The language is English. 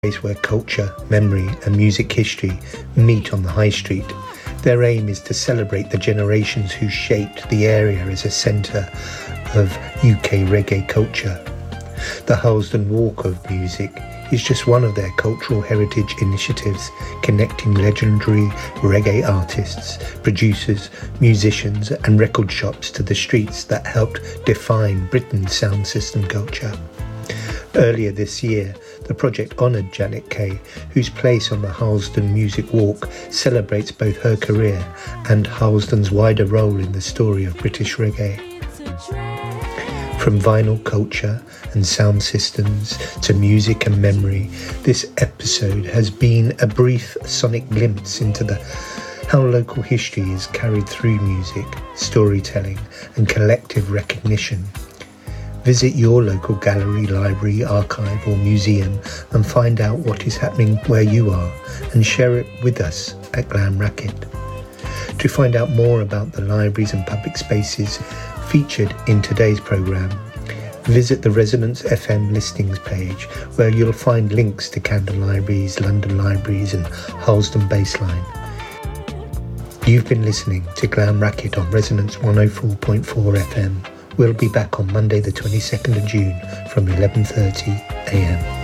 place where culture, memory and music history meet on the high street. Their aim is to celebrate the generations who shaped the area as a centre of UK reggae culture. The Harlesden Walk of Music is just one of their cultural heritage initiatives, connecting legendary reggae artists, producers, musicians and record shops to the streets that helped define Britain's sound system culture. Earlier this year, the project honoured Janet Kay, whose place on the Harlesden Music Walk celebrates both her career and Harlesden's wider role in the story of British reggae. From vinyl culture and sound systems to music and memory, this episode has been a brief sonic glimpse into how local history is carried through music, storytelling and collective recognition. Visit your local gallery, library, archive or museum and find out what is happening where you are and share it with us at Glam Racket. To find out more about the libraries and public spaces featured in today's programme, visit the Resonance FM listings page where you'll find links to Camden Libraries, London Libraries and Harlesden Baseline. You've been listening to Glam Racket on Resonance 104.4 FM. We'll be back on Monday the 22nd of June from 11:30 a.m.